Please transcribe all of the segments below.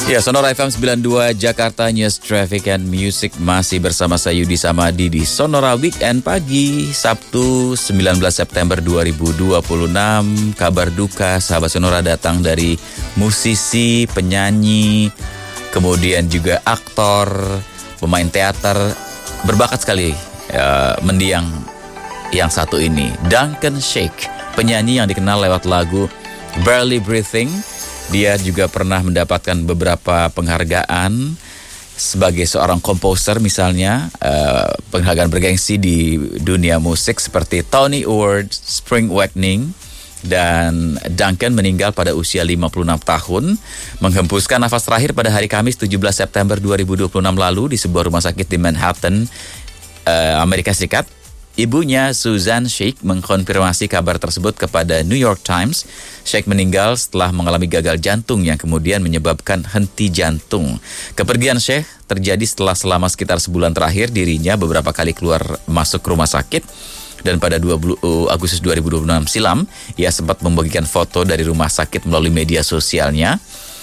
Ya, Sonora FM 92 Jakarta News Traffic and Music masih bersama saya Yudi Samadi di Sonora Weekend pagi Sabtu 19 September 2026. Kabar duka sahabat Sonora datang dari musisi, penyanyi, kemudian juga aktor, pemain teater berbakat sekali mendiang yang satu ini. Duncan Sheikh, penyanyi yang dikenal lewat lagu Barely Breathing. Dia juga pernah mendapatkan beberapa penghargaan sebagai seorang komposer, misalnya penghargaan bergengsi di dunia musik seperti Tony Award, Spring Awakening. Dan Duncan meninggal pada usia 56 tahun, menghembuskan nafas terakhir pada hari Kamis 17 September 2026 lalu di sebuah rumah sakit di Manhattan, Amerika Serikat. Ibunya Suzanne Sheikh mengkonfirmasi kabar tersebut kepada New York Times. Sheikh meninggal setelah mengalami gagal jantung yang kemudian menyebabkan henti jantung. Kepergian Sheikh terjadi selama sekitar sebulan terakhir dirinya beberapa kali keluar masuk rumah sakit. Dan pada 20 Agustus 2026 silam, ia sempat membagikan foto dari rumah sakit melalui media sosialnya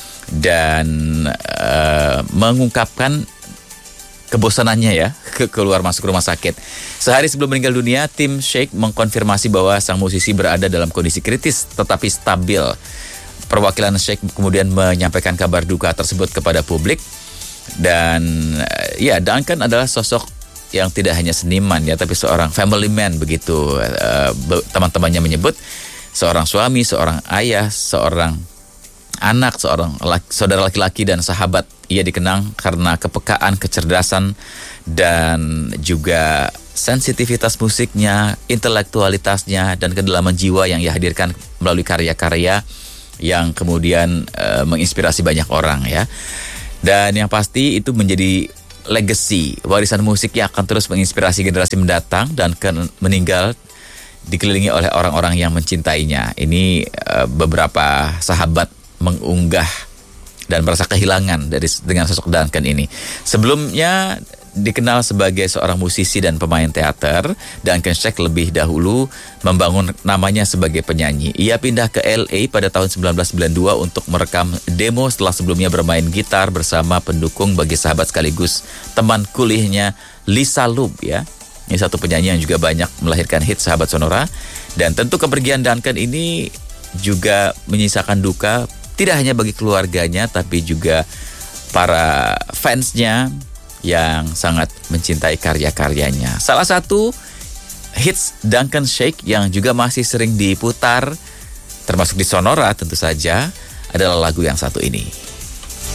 dan mengungkapkan kebosanannya ya keluar masuk rumah sakit. Sehari sebelum meninggal dunia, tim Sheikh mengkonfirmasi bahwa sang musisi berada dalam kondisi kritis tetapi stabil. Perwakilan Sheikh kemudian menyampaikan kabar duka tersebut kepada publik. Dan ya, Duncan adalah sosok yang tidak hanya seniman ya, tapi seorang family man begitu. Teman-temannya menyebut seorang suami, seorang ayah, seorang anak, seorang saudara laki-laki dan sahabat. Ia dikenang karena kepekaan, kecerdasan, dan juga sensitivitas musiknya, intelektualitasnya, dan kedalaman jiwa yang ia hadirkan melalui karya-karya yang kemudian menginspirasi banyak orang ya. Dan yang pasti itu menjadi legacy, warisan musik yang akan terus menginspirasi generasi mendatang dan meninggal dikelilingi oleh orang-orang yang mencintainya. Ini beberapa sahabat mengunggah dan merasa kehilangan dengan sosok Duncan ini. Sebelumnya dikenal sebagai seorang musisi dan pemain teater, Duncan Sheikh lebih dahulu membangun namanya sebagai penyanyi. Ia pindah ke LA pada tahun 1992 untuk merekam demo setelah sebelumnya bermain gitar bersama pendukung bagi sahabat sekaligus teman kuliahnya Lisa Loeb ya. Ini satu penyanyi yang juga banyak melahirkan hit sahabat Sonora. Dan tentu kepergian Duncan ini juga menyisakan duka tidak hanya bagi keluarganya, tapi juga para fansnya yang sangat mencintai karya-karyanya. Salah satu hits Duncan Sheikh yang juga masih sering diputar, termasuk di Sonora tentu saja, adalah lagu yang satu ini.